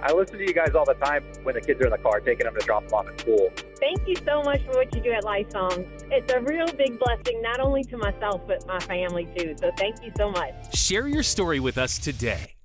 I listen to you guys all the time when the kids are in the car, taking them to drop them off at school. Thank you so much for what you do at Life Songs. It's a real big blessing, not only to myself, but my family too. So thank you so much. Share your story with us today.